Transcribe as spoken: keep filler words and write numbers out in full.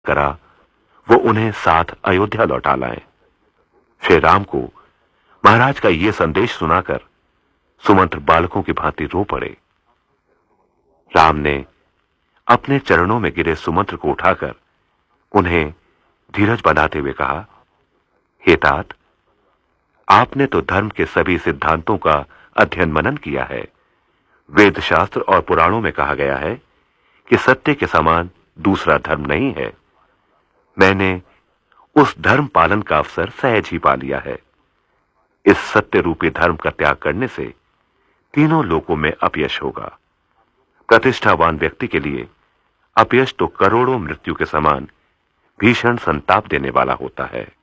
करा वो उन्हें साथ अयोध्या लौटा लाए। श्री राम को महाराज का ये संदेश सुनाकर सुमंत्र बालकों की भांति रो पड़े। राम ने अपने चरणों में गिरे सुमंत्र को उठाकर उन्हें धीरज बनाते हुए कहा, हे तात, आपने तो धर्म के सभी सिद्धांतों का अध्ययन मनन किया है। वेद शास्त्र और पुराणों में कहा गया है कि सत्य के समान दूसरा धर्म नहीं है। मैंने उस धर्म पालन का अवसर सहज ही पा लिया है। इस सत्य रूपी धर्म का त्याग करने से तीनों लोकों में अपयश होगा। प्रतिष्ठावान व्यक्ति के लिए अपयश तो करोड़ों मृत्यु के समान भीषण संताप देने वाला होता है।